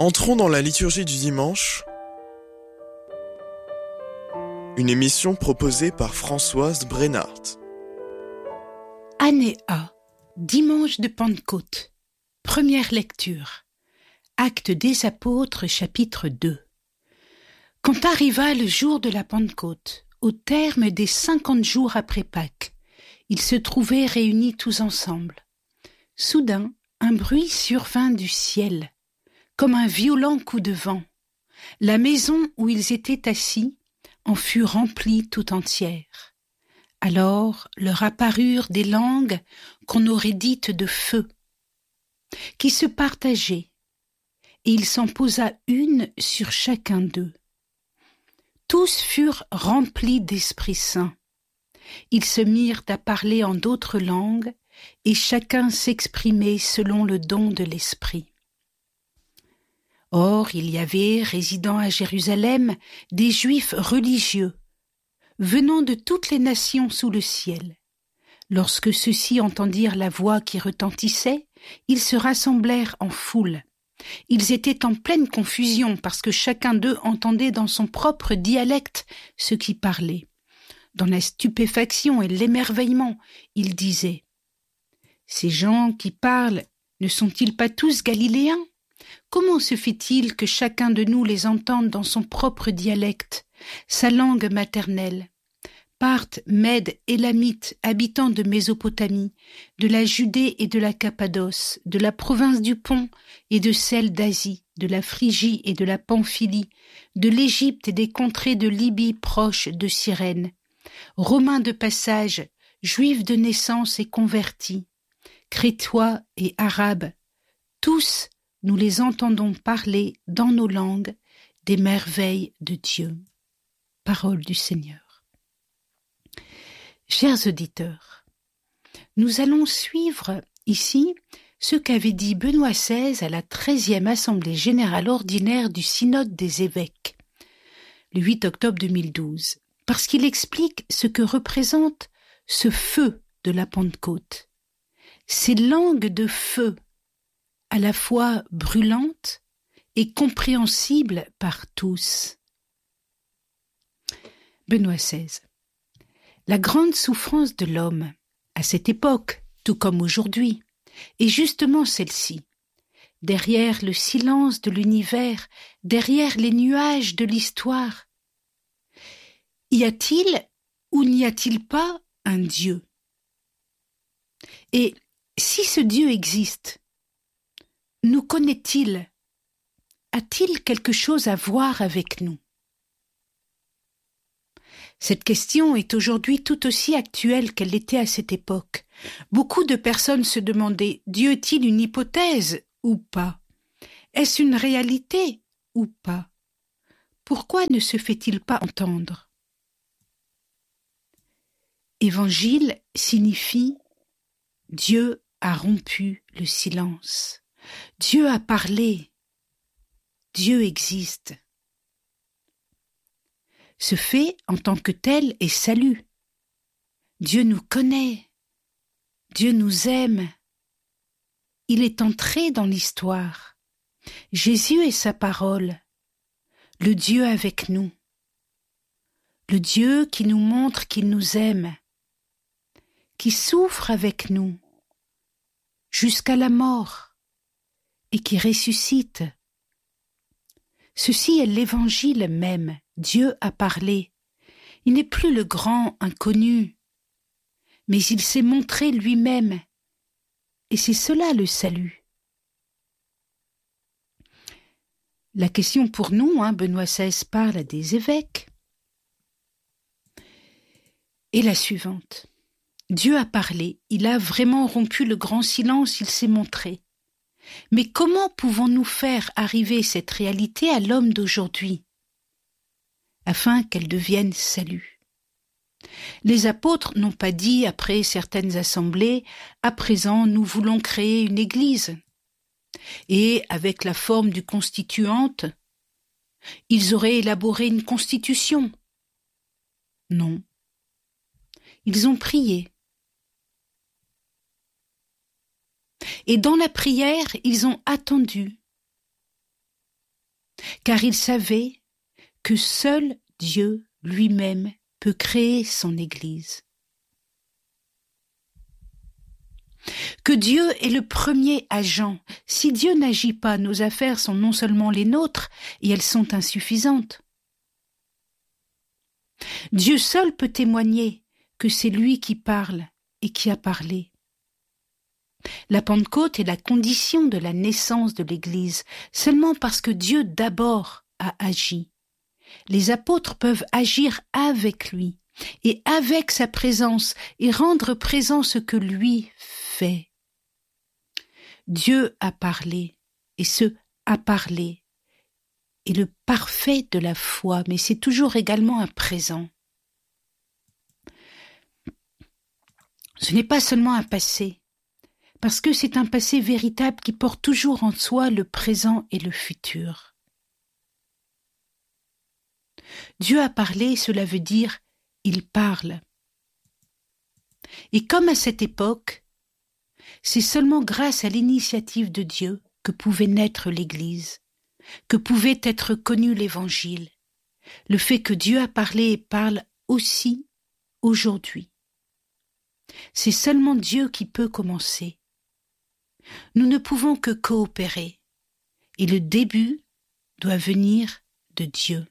Entrons dans la liturgie du dimanche, une émission proposée par Françoise Brennart. Année A, dimanche de Pentecôte. Première lecture. Actes des Apôtres, chapitre 2. Quand arriva le jour de la Pentecôte, au terme des 50 jours après Pâques, ils se trouvaient réunis tous ensemble. Soudain, un bruit survint du ciel, comme un violent coup de vent. La maison où ils étaient assis en fut remplie tout entière. Alors leur apparurent des langues qu'on aurait dites de feu, qui se partageaient, et il s'en posa une sur chacun d'eux. Tous furent remplis d'Esprit Saint. Ils se mirent à parler en d'autres langues, et chacun s'exprimait selon le don de l'Esprit. Or, il y avait, résidant à Jérusalem, des Juifs religieux, venant de toutes les nations sous le ciel. Lorsque ceux-ci entendirent la voix qui retentissait, ils se rassemblèrent en foule. Ils étaient en pleine confusion parce que chacun d'eux entendait dans son propre dialecte ce qui parlait. Dans la stupéfaction et l'émerveillement, ils disaient « Ces gens qui parlent ne sont-ils pas tous galiléens ? Comment se fait-il que chacun de nous les entende dans son propre dialecte, sa langue maternelle ? Parthes, Mèdes, Élamites, habitants de Mésopotamie, de la Judée et de la Cappadoce, de la province du Pont et de celle d'Asie, de la Phrygie et de la Pamphylie, de l'Égypte et des contrées de Libye proches de Cyrène, Romains de passage, Juifs de naissance et convertis, Crétois et Arabes, tous nous les entendons parler dans nos langues des merveilles de Dieu. Parole du Seigneur. Chers auditeurs, nous allons suivre ici ce qu'avait dit Benoît XVI à la 13e Assemblée générale ordinaire du Synode des évêques, le 8 octobre 2012, parce qu'il explique ce que représente ce feu de la Pentecôte, ces langues de feu, à la fois brûlantes et compréhensibles par tous. Benoît XVI. La grande souffrance de l'homme, à cette époque, tout comme aujourd'hui, est justement celle-ci. Derrière le silence de l'univers, derrière les nuages de l'histoire, y a-t-il ou n'y a-t-il pas un Dieu ? Et si ce Dieu existe, nous connaît-il ? A-t-il quelque chose à voir avec nous ? Cette question est aujourd'hui tout aussi actuelle qu'elle l'était à cette époque. Beaucoup de personnes se demandaient, Dieu est-il une hypothèse ou pas ? Est-ce une réalité ou pas ? Pourquoi ne se fait-il pas entendre ? Évangile signifie Dieu a rompu le silence. Dieu a parlé. Dieu existe. Ce fait, en tant que tel, est salut. Dieu nous connaît. Dieu nous aime. Il est entré dans l'histoire. Jésus est sa parole. Le Dieu avec nous. Le Dieu qui nous montre qu'il nous aime, qui souffre avec nous jusqu'à la mort et qui ressuscite. Ceci est l'évangile même. Dieu a parlé. Il n'est plus le grand inconnu, mais il s'est montré lui-même, et c'est cela le salut. La question pour nous, Benoît XVI parle à des évêques, est la suivante. Dieu a parlé, il a vraiment rompu le grand silence, il s'est montré. Mais comment pouvons-nous faire arriver cette réalité à l'homme d'aujourd'hui, afin qu'elle devienne salut ? Les apôtres n'ont pas dit, après certaines assemblées, « À présent, nous voulons créer une église ». Et, avec la forme du constituante, ils auraient élaboré une constitution. Non. Ils ont prié. Et dans la prière, ils ont attendu. car il savait que seul Dieu lui-même peut créer son Église. Que Dieu est le premier agent. Si Dieu n'agit pas, nos affaires sont non seulement les nôtres, et elles sont insuffisantes. Dieu seul peut témoigner que c'est lui qui parle et qui a parlé. La Pentecôte est la condition de la naissance de l'Église, seulement parce que Dieu d'abord a agi. Les apôtres peuvent agir avec lui et avec sa présence et rendre présent ce que lui fait. Dieu a parlé, et ce « a parlé » est le parfait de la foi, mais c'est toujours également un présent. Ce n'est pas seulement un passé, parce que c'est un passé véritable qui porte toujours en soi le présent et le futur. Dieu a parlé, cela veut dire « il parle ». Et comme à cette époque, c'est seulement grâce à l'initiative de Dieu que pouvait naître l'Église, que pouvait être connu l'Évangile, le fait que Dieu a parlé et parle aussi aujourd'hui. C'est seulement Dieu qui peut commencer. Nous ne pouvons que coopérer, et le début doit venir de Dieu.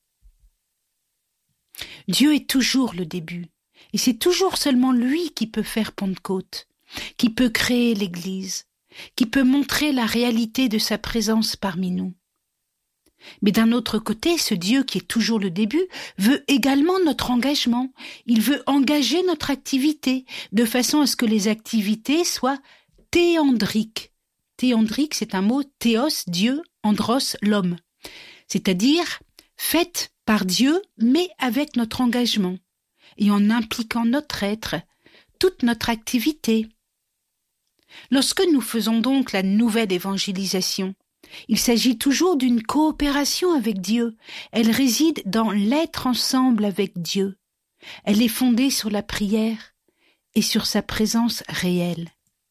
Dieu est toujours le début, et c'est toujours seulement lui qui peut faire Pentecôte, qui peut créer l'Église, qui peut montrer la réalité de sa présence parmi nous. Mais d'un autre côté, ce Dieu qui est toujours le début veut également notre engagement. Il veut engager notre activité de façon à ce que les activités soient théandriques. Théandrique, c'est un mot, théos, Dieu, andros, l'homme. C'est-à-dire faites par Dieu, mais avec notre engagement et en impliquant notre être, toute notre activité. Lorsque nous faisons donc la nouvelle évangélisation, il s'agit toujours d'une coopération avec Dieu. Elle réside dans l'être ensemble avec Dieu. Elle est fondée sur la prière et sur sa présence réelle.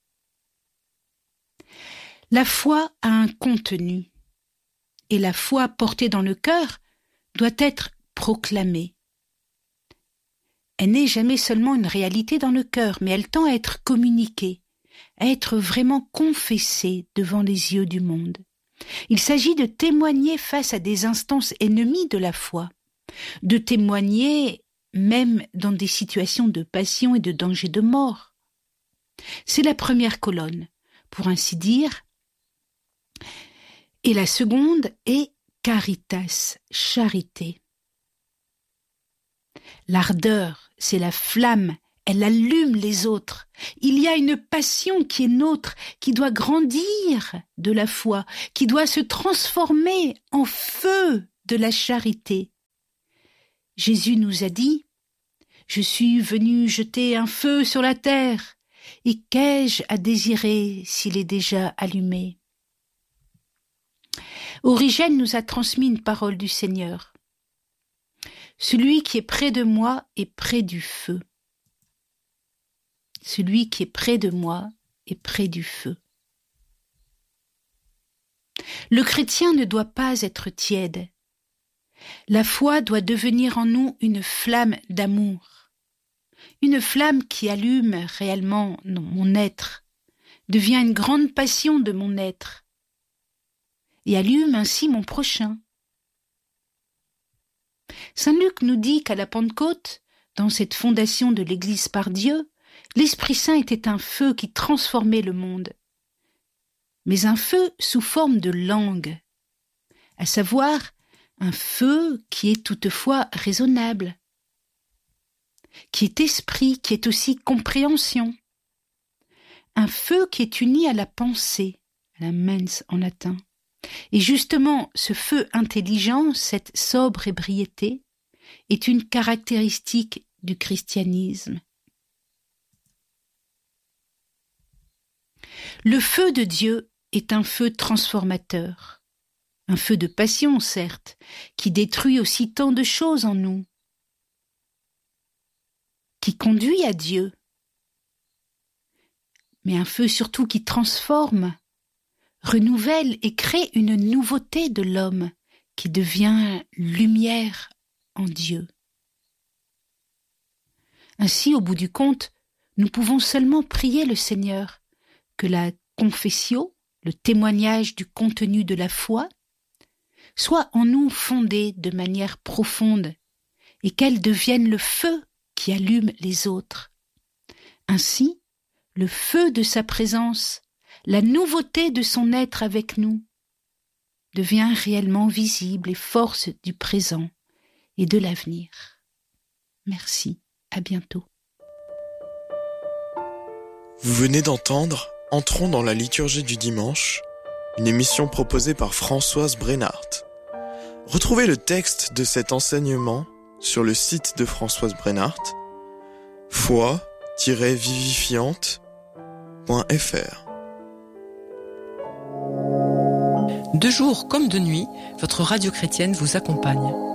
La foi a un contenu, et la foi portée dans le cœur doit être proclamée. Elle n'est jamais seulement une réalité dans le cœur, mais elle tend à être communiquée, à être vraiment confessée devant les yeux du monde. Il s'agit de témoigner face à des instances ennemies de la foi, de témoigner même dans des situations de passion et de danger de mort. C'est la première colonne, pour ainsi dire, et la seconde est caritas, charité. L'ardeur, c'est la flamme, elle allume les autres. Il y a une passion qui est nôtre, qui doit grandir de la foi, qui doit se transformer en feu de la charité. Jésus nous a dit « Je suis venu jeter un feu sur la terre, et qu'ai-je à désirer s'il est déjà allumé ?» Origène nous a transmis une parole du Seigneur. Celui qui est près de moi est près du feu. Celui qui est près de moi est près du feu. Le chrétien ne doit pas être tiède. La foi doit devenir en nous une flamme d'amour. Une flamme qui allume réellement mon être, devient une grande passion de mon être, et allume ainsi mon prochain. Saint Luc nous dit qu'à la Pentecôte, dans cette fondation de l'Église par Dieu, l'Esprit Saint était un feu qui transformait le monde, mais un feu sous forme de langue, à savoir un feu qui est toutefois raisonnable, qui est esprit, qui est aussi compréhension, un feu qui est uni à la pensée, à la mens en latin. Et justement, ce feu intelligent, cette sobre ébriété, est une caractéristique du christianisme. Le feu de Dieu est un feu transformateur, un feu de passion, certes, qui détruit aussi tant de choses en nous, qui conduit à Dieu, mais un feu surtout qui transforme, renouvelle et crée une nouveauté de l'homme qui devient lumière en Dieu. Ainsi, au bout du compte, nous pouvons seulement prier le Seigneur que la confessio, le témoignage du contenu de la foi, soit en nous fondée de manière profonde et qu'elle devienne le feu qui allume les autres. Ainsi, le feu de sa présence, la nouveauté de son être avec nous, devient réellement visible et force du présent et de l'avenir. Merci, à bientôt. Vous venez d'entendre Entrons dans la liturgie du dimanche, une émission proposée par Françoise Brennart. Retrouvez le texte de cet enseignement sur le site de Françoise Brennart, foi-vivifiante.fr. De jour comme de nuit, votre radio chrétienne vous accompagne.